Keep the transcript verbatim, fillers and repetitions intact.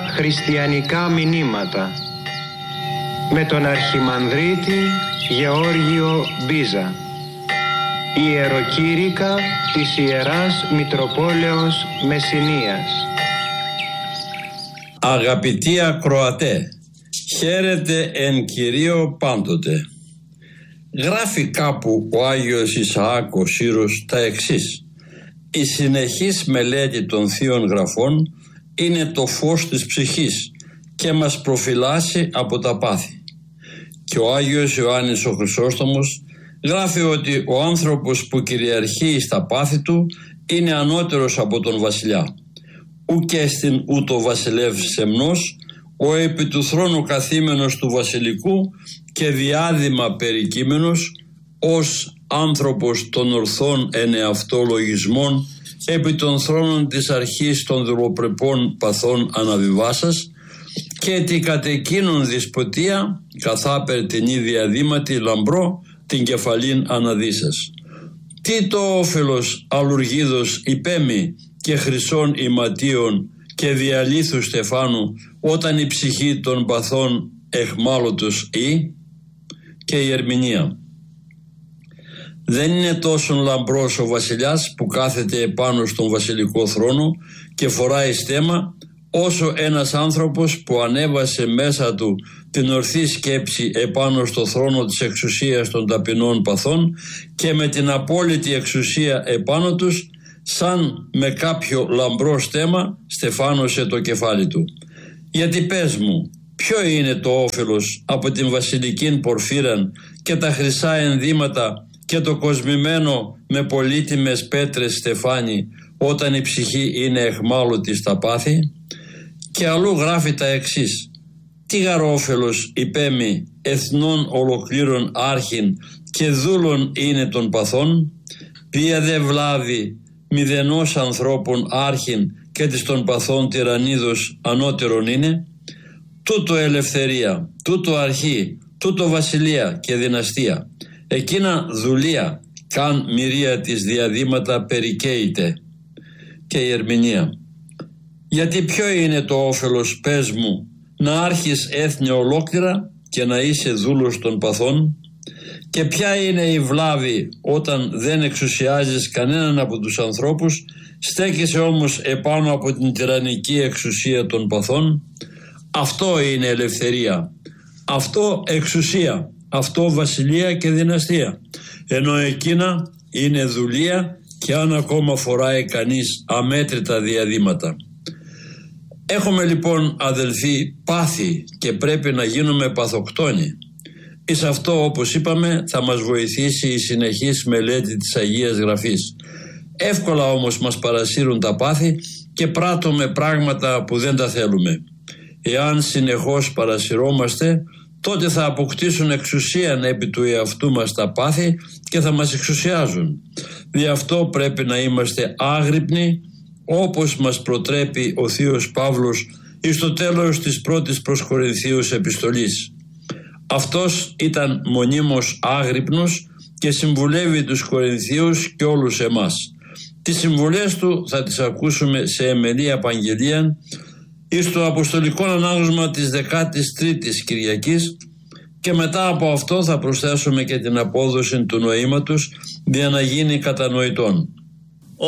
χριστιανικά μηνύματα με τον Αρχιμανδρίτη Γεώργιο Μπίζα. Ιεροκήρυκα της Ιεράς Μητροπόλεως Μεσσηνίας. Αγαπητοί ακροατέ, χαίρετε εν Κυρίω πάντοτε. Γράφει κάπου ο Άγιος Ισαάκ ο Σύρος τα εξής: η συνεχής μελέτη των Θείων Γραφών είναι το φως της ψυχής και μας προφυλάσσει από τα πάθη. Και ο Άγιος Ιωάννης ο Χρυσόστομος γράφει ότι ο άνθρωπος που κυριαρχεί στα πάθη του είναι ανώτερος από τον βασιλιά. Ουκ έστιν ούτω βασιλεύ σεμνός, ο επί του θρόνου καθήμενος του βασιλικού και διάδημα περικείμενος, ως άνθρωπος των ορθών εν εαυτό λογισμών, επί των θρόνων της αρχής των δουλοπρεπών παθών αναβιβάσας, και τη κατ' εκείνον δυσποτεία καθάπερ την ίδια δήματη λαμπρό την κεφαλήν αναδύσας. Τι το όφελος αλουργίδος υπέμει και χρυσών ηματίων και διαλύθου στεφάνου, όταν η ψυχή των παθών εχμάλωτος ή. Και η ερμηνεία: δεν είναι τόσο λαμπρός ο βασιλιάς που κάθεται επάνω στον βασιλικό θρόνο και φοράει στέμμα, όσο ένας άνθρωπος που ανέβασε μέσα του την ορθή σκέψη επάνω στο θρόνο της εξουσίας των ταπεινών παθών και με την απόλυτη εξουσία επάνω τους, σαν με κάποιο λαμπρό στέμμα, στεφάνωσε το κεφάλι του. Γιατί πες μου, ποιο είναι το όφελος από την βασιλικήν πορφύραν και τα χρυσά ενδύματα και το κοσμημένο με πολύτιμες πέτρες στεφάνι, όταν η ψυχή είναι εχμάλωτη στα πάθη? Και αλλού γράφει τα εξής: τι γαρόφελος υπέμει εθνών ολοκλήρων άρχιν και δούλων είναι των παθών? Ποια δε βλάβει μηδενός ανθρώπων άρχιν και της των παθών τυραννίδος ανώτερον είναι? Τούτο ελευθερία, τούτο αρχή, τούτο βασιλεία και δυναστεία. Εκείνα δουλεία, καν μυρία της διαδήματα περικαίητε. Και η ερμηνεία: γιατί ποιο είναι το όφελος, πες μου, να άρχεις έθνη ολόκληρα και να είσαι δούλος των παθών? Και ποια είναι η βλάβη όταν δεν εξουσιάζεις κανέναν από τους ανθρώπους, στέκεσαι όμως επάνω από την τυραννική εξουσία των παθών? Αυτό είναι ελευθερία, αυτό εξουσία, αυτό βασιλεία και δυναστεία, ενώ εκείνα είναι δουλεία και αν ακόμα φοράει κανείς αμέτρητα διαδήματα. Έχουμε λοιπόν, αδελφοί, πάθη και πρέπει να γίνουμε παθοκτόνοι. Εις αυτό, όπως είπαμε, θα μας βοηθήσει η συνεχής μελέτη της Αγίας Γραφής. Εύκολα όμως μας παρασύρουν τα πάθη και πράττουμε πράγματα που δεν τα θέλουμε. Εάν συνεχώς παρασυρώμαστε, τότε θα αποκτήσουν εξουσία επί του εαυτού μας τα πάθη και θα μας εξουσιάζουν. Γι' αυτό πρέπει να είμαστε άγρυπνοι, όπως μας προτρέπει ο Θείος Παύλος εις το τέλος της πρώτης προς Κορινθίους επιστολής. Αυτός ήταν μονίμως άγρυπνος και συμβουλεύει τους Κορινθίους και όλους εμάς. Τις συμβουλές του θα τις ακούσουμε σε εμελή απαγγελία εις το αποστολικό ανάγνωσμα της δεκάτης τρίτης Κυριακής, και μετά από αυτό θα προσθέσουμε και την απόδοση του νοήματος για να γίνει κατανοητόν.